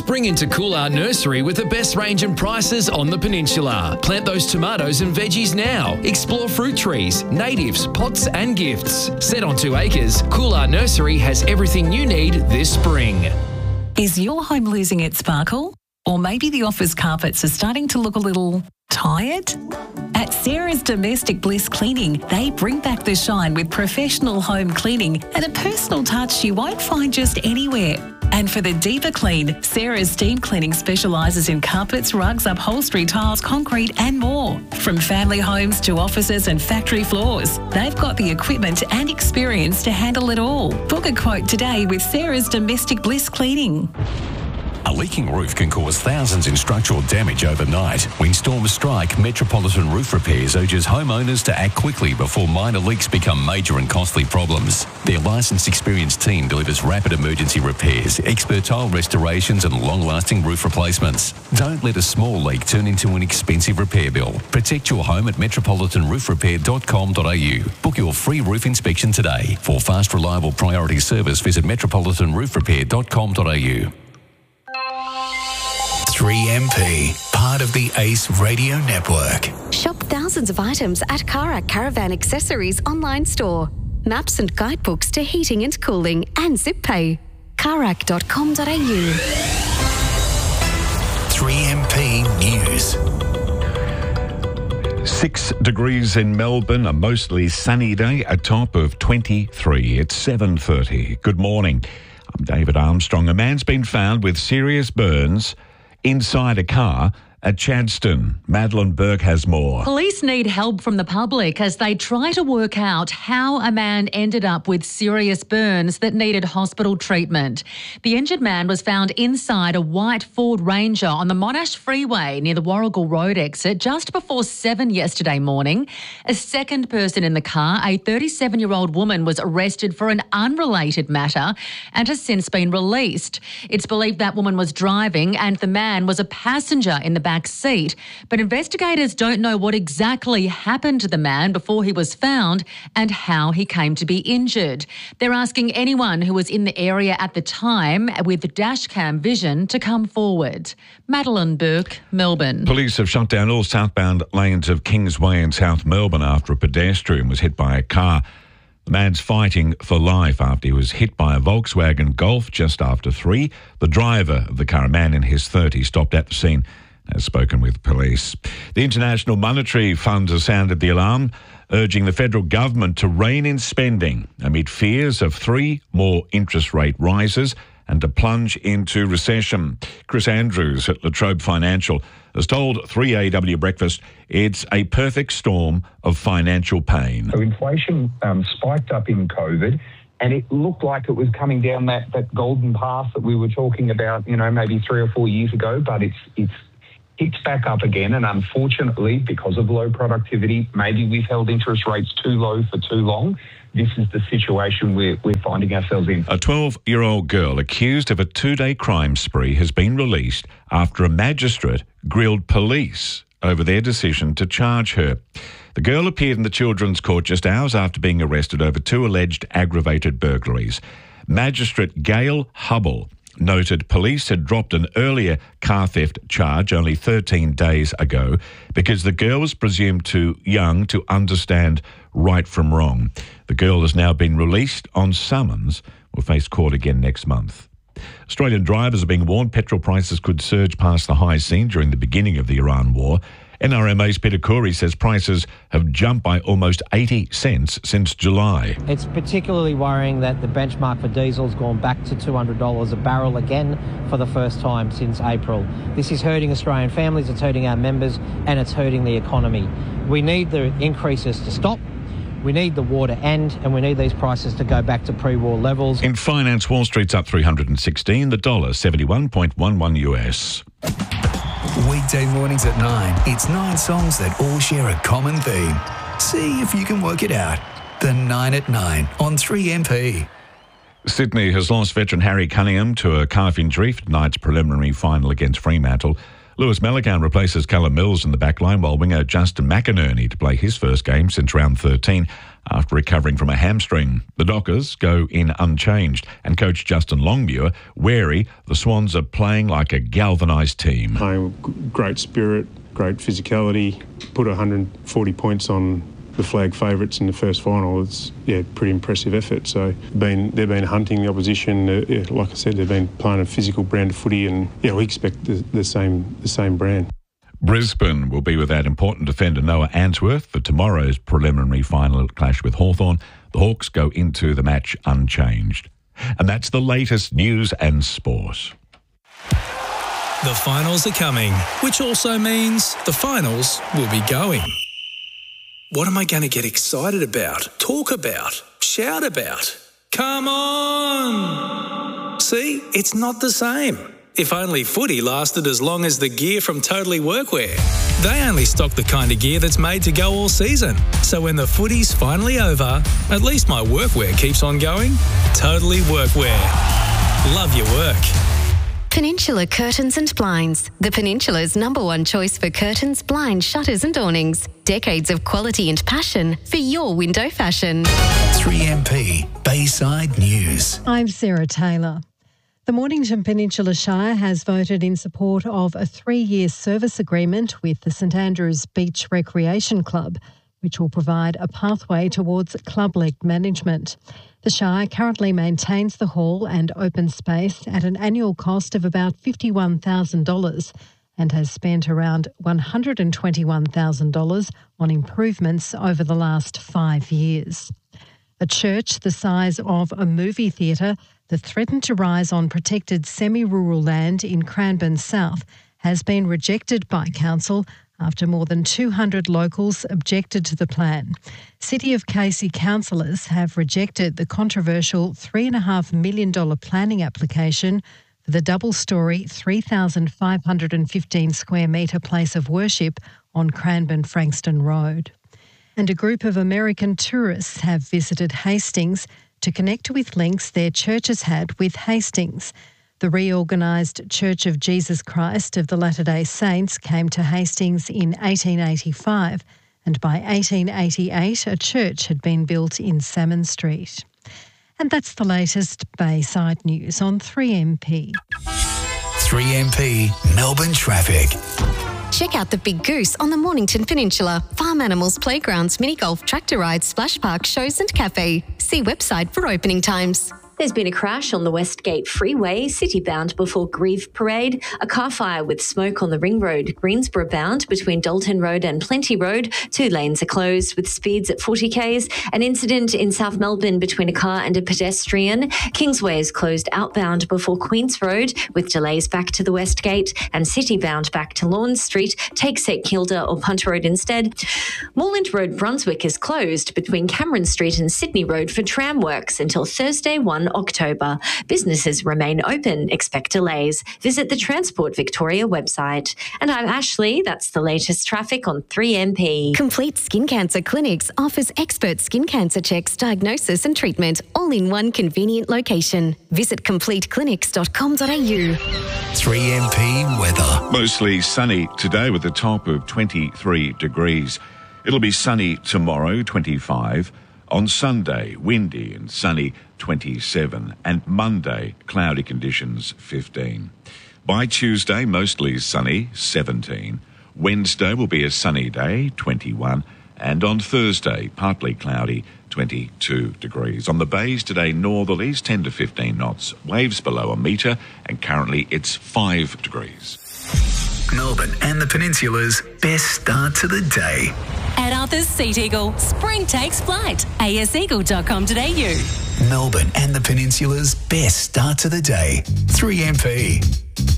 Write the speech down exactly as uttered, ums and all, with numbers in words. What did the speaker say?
Spring into Coolart Nursery with the best range and prices on the peninsula. Plant those tomatoes and veggies now. Explore fruit trees, natives, pots and gifts. Set on two acres, Coolart Nursery has everything you need this spring. Is your home losing its sparkle? Or maybe the office carpets are starting to look a little tired? At Sarah's Domestic Bliss Cleaning, they bring back the shine with professional home cleaning and a personal touch you won't find just anywhere. And for the deeper clean, Sarah's Steam Cleaning specialises in carpets, rugs, upholstery, tiles, concrete and more. From family homes to offices and factory floors, they've got the equipment and experience to handle it all. Book a quote today with Sarah's Domestic Bliss Cleaning. A leaking roof can cause thousands in structural damage overnight. When storms strike, Metropolitan Roof Repairs urges homeowners to act quickly before minor leaks become major and costly problems. Their licensed, experienced team delivers rapid emergency repairs, expert tile restorations and long-lasting roof replacements. Don't let a small leak turn into an expensive repair bill. Protect your home at metropolitan roof repair dot com dot a u. Book your free roof inspection today. For fast, reliable priority service, visit metropolitan roof repair dot com dot a u. three M P, part of the Ace Radio Network. Shop thousands of items at Karak Caravan Accessories online store. Maps and guidebooks to heating and cooling and zip pay. karak dot com dot a u. three M P News. Six degrees in Melbourne, a mostly sunny day, a top of twenty-three. It's seven thirty. Good morning. I'm David Armstrong. A man's been found with serious burns inside a car at Chadstone. Madeline Burke has more. Police need help from the public as they try to work out how a man ended up with serious burns that needed hospital treatment. The injured man was found inside a white Ford Ranger on the Monash Freeway near the Warrigal Road exit just before seven yesterday morning. A second person in the car, a thirty-seven-year-old woman, was arrested for an unrelated matter and has since been released. It's believed that woman was driving and the man was a passenger in the back seat, but investigators don't know what exactly happened to the man before he was found and how he came to be injured. They're asking anyone who was in the area at the time with dashcam vision to come forward. Madeline Burke, Melbourne. Police have shut down all southbound lanes of Kingsway in South Melbourne after a pedestrian was hit by a car. The man's fighting for life after he was hit by a Volkswagen Golf just after three. The driver of the car, a man in his thirties, stopped at the scene, has spoken with police. The International Monetary Fund has sounded the alarm, urging the federal government to rein in spending amid fears of three more interest rate rises and to plunge into recession. Chris Andrews at La Trobe Financial has told three A W Breakfast it's a perfect storm of financial pain. So inflation um, spiked up in COVID, and it looked like it was coming down that, that golden path that we were talking about, you know, maybe three or four years ago, but it's it's It's back up again, and unfortunately, because of low productivity, maybe we've held interest rates too low for too long. This is the situation we're, we're finding ourselves in. A twelve-year-old girl accused of a two-day crime spree has been released after a magistrate grilled police over their decision to charge her. The girl appeared in the Children's Court just hours after being arrested over two alleged aggravated burglaries. Magistrate Gail Hubble noted police had dropped an earlier car theft charge only thirteen days ago because the girl was presumed too young to understand right from wrong. The girl has now been released on summons, will face court again next month. Australian drivers are being warned petrol prices could surge past the high seen during the beginning of the Iran war. N R M A's Peter Khoury says prices have jumped by almost eighty cents since July. It's particularly worrying that the benchmark for diesel's gone back to two hundred dollars a barrel again for the first time since April. This is hurting Australian families, it's hurting our members, and it's hurting the economy. We need the increases to stop. We need the war to end, and we need these prices to go back to pre-war levels. In finance, Wall Street's up three hundred sixteen, the dollar seventy-one point one one U S. Weekday mornings at nine, it's nine songs that all share a common theme. See if you can work it out. The nine at nine on three M P. Sydney has lost veteran Harry Cunningham to a calf injury for tonight's preliminary final against Fremantle. Lewis Melican replaces Callum Mills in the back line, while winger Justin McInerney to play his first game since round thirteen after recovering from a hamstring. The Dockers go in unchanged, and coach Justin Longmuir wary the Swans are playing like a galvanised team. Playing with great spirit, great physicality, put one hundred forty points on the flag favourites in the first final. It's yeah, pretty impressive effort. So been they've been hunting the opposition. Uh, yeah, like I said, they've been playing a physical brand of footy, and yeah, we expect the, the same the same brand. Brisbane will be without important defender Noah Answorth for tomorrow's preliminary final clash with Hawthorn. The Hawks go into the match unchanged. And that's the latest news and sport. The finals are coming, which also means the finals will be going. What am I going to get excited about, talk about, shout about? Come on! See, it's not the same. If only footy lasted as long as the gear from Totally Workwear. They only stock the kind of gear that's made to go all season. So when the footy's finally over, at least my workwear keeps on going. Totally Workwear. Love your work. Peninsula Curtains and Blinds. The Peninsula's number one choice for curtains, blinds, shutters and awnings. Decades of quality and passion for your window fashion. three M P Bayside News. I'm Sarah Taylor. The Mornington Peninsula Shire has voted in support of a three-year service agreement with the St Andrews Beach Recreation Club, which will provide a pathway towards club-led management. The Shire currently maintains the hall and open space at an annual cost of about fifty-one thousand dollars and has spent around one hundred twenty-one thousand dollars on improvements over the last five years. A church the size of a movie theatre that threatened to rise on protected semi-rural land in Cranbourne South has been rejected by council after more than two hundred locals objected to the plan. City of Casey councillors have rejected the controversial three point five million dollars planning application for the double-storey, three thousand five hundred fifteen square metre place of worship on Cranbourne Frankston Road. And a group of American tourists have visited Hastings to connect with links their churches had with Hastings. The reorganised Church of Jesus Christ of the Latter-day Saints came to Hastings in eighteen eighty-five, and by eighteen eighty-eight a church had been built in Salmon Street. And that's the latest Bayside news on three M P. three M P Melbourne traffic. Check out the Big Goose on the Mornington Peninsula. Farm animals, playgrounds, mini golf, tractor rides, splash park, shows and cafe. See website for opening times. There's been a crash on the Westgate Freeway, city-bound before Grieve Parade, a car fire with smoke on the Ring Road, Greensboro-bound between Dalton Road and Plenty Road. Two lanes are closed with speeds at forty kays. An incident in South Melbourne between a car and a pedestrian. Kingsway is closed outbound before Queens Road with delays back to the Westgate, and city-bound back to Lawrence Street. Take St Kilda or Punt Road instead. Moreland Road, Brunswick is closed between Cameron Street and Sydney Road for tram works until Thursday, the first of October. Businesses remain open. Expect delays. Visit the Transport Victoria website. And I'm Ashley. That's the latest traffic on three M P. Complete Skin Cancer Clinics offers expert skin cancer checks, diagnosis and treatment, all in one convenient location. Visit complete clinics dot com dot a u. three M P weather. Mostly sunny today with a top of twenty-three degrees. It'll be sunny tomorrow, twenty-five. On Sunday, windy and sunny, twenty-seven. And Monday, cloudy conditions, fifteen. By Tuesday, mostly sunny, seventeen. Wednesday will be a sunny day, twenty-one. And on Thursday, partly cloudy, twenty-two degrees. On the bays today, northerlies, ten to fifteen knots. Waves below a metre, and currently it's five degrees. Melbourne and the Peninsula's best start to the day. At Arthur's Seat Eagle, spring takes flight. a s eagle dot com dot a u. Melbourne and the Peninsula's best start to the day. three M P.